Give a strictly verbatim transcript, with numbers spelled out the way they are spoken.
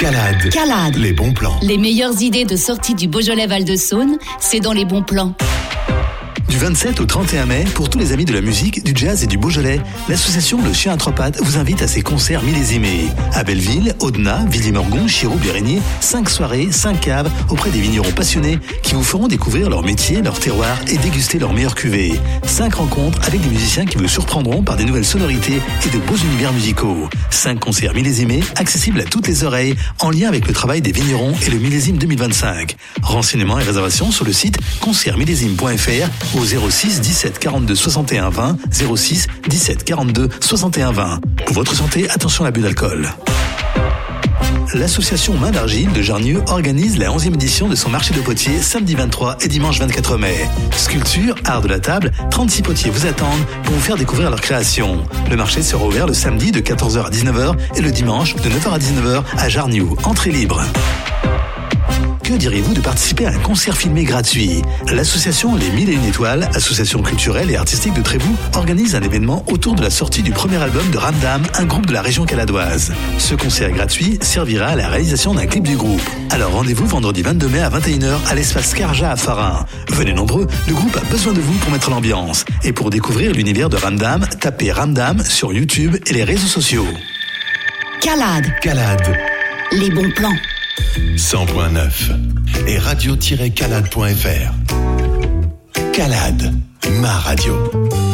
Calade. Calade. Les bons plans. Les meilleures idées de sortie du Beaujolais Val-de-Saône, c'est dans les bons plans. Du vingt-sept au trente et un mai, pour tous les amis de la musique, du jazz et du Beaujolais, l'association Le Chien à Trois Pattes vous invite à ses concerts millésimés. À Belleville, Audenat, Villiers-Morgon, Chiroux, Blérigny, cinq soirées, cinq caves auprès des vignerons passionnés qui vous feront découvrir leur métier, leur terroir et déguster leurs meilleures cuvées. Cinq rencontres avec des musiciens qui vous surprendront par des nouvelles sonorités et de beaux univers musicaux. Cinq concerts millésimés, accessibles à toutes les oreilles, en lien avec le travail des vignerons et le millésime deux mille vingt-cinq. Renseignements et réservations sur le site concert millésime point f r au zéro six dix-sept quarante-deux soixante et un vingt, zéro six dix-sept quarante-deux soixante et un vingt. Pour votre santé, attention à l'abus d'alcool. L'association Main d'Argile de Jarnieux organise la onzième édition de son marché de potiers samedi vingt-trois et dimanche vingt-quatre mai. Sculpture, art de la table, trente-six potiers vous attendent pour vous faire découvrir leur création. Le marché sera ouvert le samedi de quatorze heures à dix-neuf heures et le dimanche de neuf heures à dix-neuf heures à Jarnieux. Entrée libre. Que diriez-vous de participer à un concert filmé gratuit ? L'association Les Mille et Une Étoiles, association culturelle et artistique de Trévoux, organise un événement autour de la sortie du premier album de Ramdam, un groupe de la région caladoise. Ce concert gratuit servira à la réalisation d'un clip du groupe. Alors rendez-vous vendredi vingt-deux mai à vingt et une heures à l'espace Carja à Farin. Venez nombreux, le groupe a besoin de vous pour mettre l'ambiance. Et pour découvrir l'univers de Ramdam, tapez Ramdam sur YouTube et les réseaux sociaux. Calade. Calade. Les bons plans. cent point neuf et radio tiret calade point f r. Calade, ma radio.